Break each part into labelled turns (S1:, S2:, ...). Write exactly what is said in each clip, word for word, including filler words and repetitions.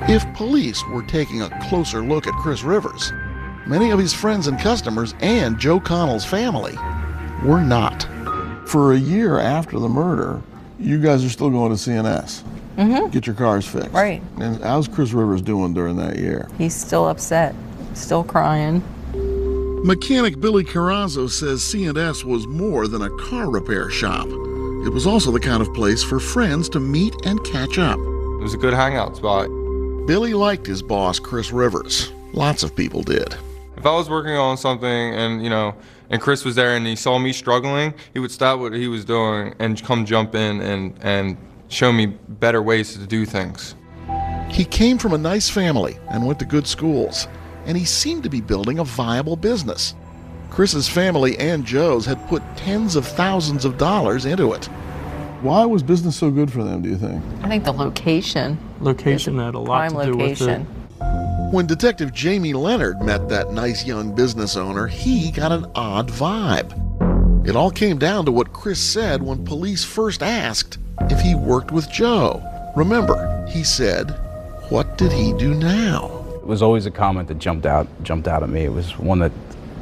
S1: If police were taking a closer look at Chris Rivers, many of his friends and customers and Joe Connell's family were not. For a year after the murder, you guys are still going to C N S.
S2: Mm-hmm.
S1: Get your cars fixed.
S2: Right.
S1: And how's Chris Rivers doing during that year?
S2: He's still upset, still crying.
S1: Mechanic Billy Carrazzo says C N S was more than a car repair shop. It was also the kind of place for friends to meet and catch up.
S3: It was a good hangout spot.
S1: Billy liked his boss, Chris Rivers. Lots of people did.
S3: If I was working on something and, you know, and Chris was there and he saw me struggling, he would stop what he was doing and come jump in and, and show me better ways to do things.
S1: He came from a nice family and went to good schools, and he seemed to be building a viable business. Chris's family and Joe's had put tens of thousands of dollars into it. Why was business so good for them, do you think?
S2: I think the location.
S4: Location had a lot to do
S2: location.
S4: with it.
S1: When Detective Jamie Leonard met that nice young business owner, he got an odd vibe. It all came down to what Chris said when police first asked if he worked with Joe. Remember, he said, "What did he do now?"
S5: It was always a comment that jumped out, jumped out at me. It was one that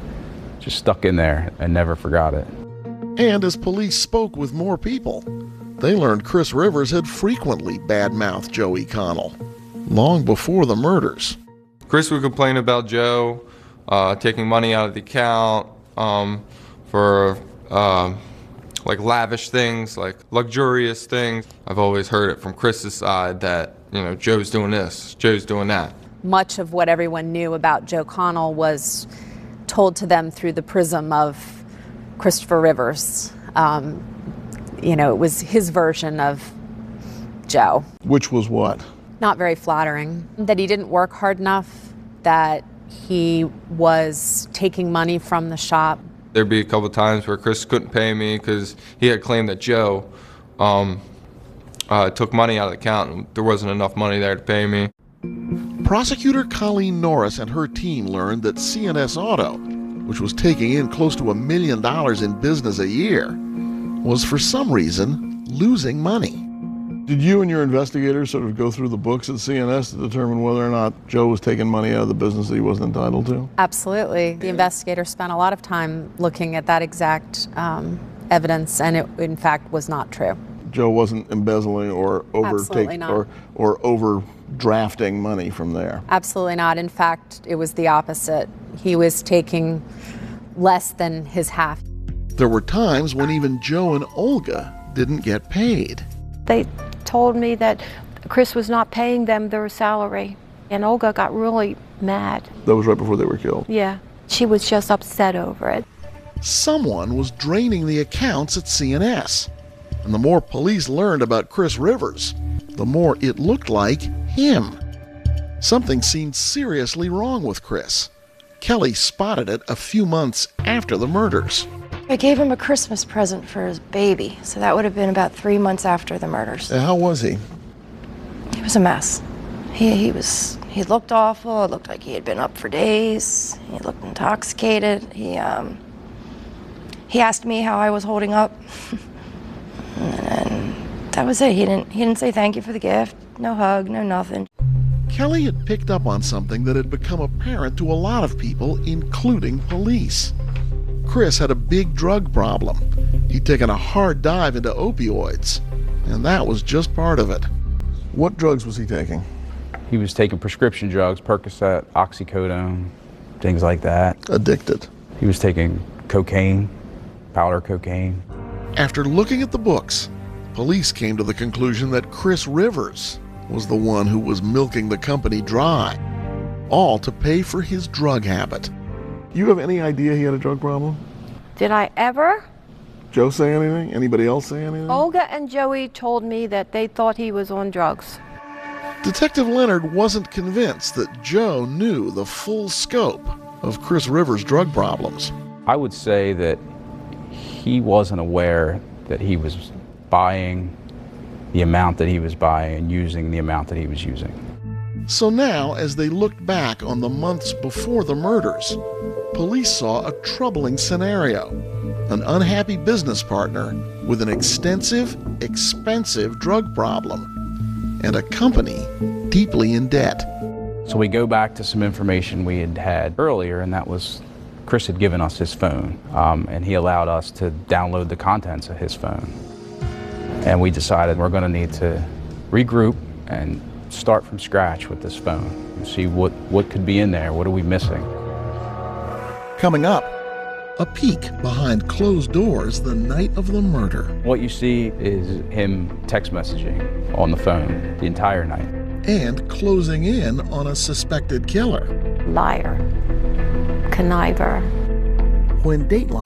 S5: just stuck in there and never forgot it.
S1: And as police spoke with more people, they learned Chris Rivers had frequently badmouthed Joey Connell, long before the murders.
S3: Chris would complain about Joe uh, taking money out of the account um, for uh, like lavish things, like luxurious things. I've always heard it from Chris's side that, you know, Joe's doing this, Joe's doing that.
S6: Much of what everyone knew about Joe Connell was told to them through the prism of Christopher Rivers. Um, you know, it was his version of Joe.
S1: Which was what?
S6: Not very flattering. That he didn't work hard enough, that he was taking money from the shop.
S3: There'd be a couple times where Chris couldn't pay me because he had claimed that Joe um, uh, took money out of the account and there wasn't enough money there to pay me.
S1: Prosecutor Colleen Norris and her team learned that C N S Auto, which was taking in close to a million dollars in business a year, was for some reason losing money. Did you and your investigators sort of go through the books at C N S to determine whether or not Joe was taking money out of the business that he wasn't entitled to?
S6: Absolutely. The investigators spent a lot of time looking at that exact um, evidence, and it in fact was not true.
S1: Joe wasn't embezzling or
S6: Absolutely
S1: overtaking
S6: not.
S1: or or overdrafting money from there.
S6: Absolutely not. In fact, it was the opposite. He was taking less than his half.
S1: There were times when even Joe and Olga didn't get paid.
S7: They told me that Chris was not paying them their salary, and Olga got really mad.
S1: That was right before they were killed.
S7: Yeah, she was just upset over it.
S1: Someone was draining the accounts at C N S. And the more police learned about Chris Rivers, the more it looked like him. Something seemed seriously wrong with Chris. Kelly spotted it a few months after the murders.
S8: I gave him a Christmas present for his baby, so that would have been about three months after the murders.
S1: And how was he?
S8: He was a mess. He, he was, he looked awful. It looked like he had been up for days. He looked intoxicated. He, um, he asked me how I was holding up. And that was it. He didn't, he didn't say thank you for the gift. No hug, no nothing.
S1: Kelly had picked up on something that had become apparent to a lot of people, including police. Chris had a big drug problem. He'd taken a hard dive into opioids, and that was just part of it. What drugs was he taking?
S5: He was taking prescription drugs, Percocet, oxycodone, things like that.
S1: Addicted.
S5: He was taking cocaine, powder cocaine.
S1: After looking at the books, police came to the conclusion that Chris Rivers was the one who was milking the company dry, all to pay for his drug habit. You have any idea he had a drug problem?
S7: Did I ever?
S1: Joe say anything? Anybody else say anything?
S7: Olga and Joey told me that they thought he was on drugs.
S1: Detective Leonard wasn't convinced that Joe knew the full scope of Chris Rivers' drug problems.
S5: I would say that he wasn't aware that he was buying the amount that he was buying and using the amount that he was using.
S1: So now, as they looked back on the months before the murders, police saw a troubling scenario. An unhappy business partner with an extensive, expensive drug problem. and a company deeply in debt.
S5: So we go back to some information we had had earlier, and that was Chris had given us his phone, um, and he allowed us to download the contents of his phone. And we decided we're going to need to regroup and start from scratch with this phone and see what, what could be in there, what are we missing.
S1: Coming up, a peek behind closed doors the night of the murder.
S5: What you see is him text messaging on the phone the entire night.
S1: And closing in on a suspected killer.
S7: Liar. Conniver.
S1: When Dateline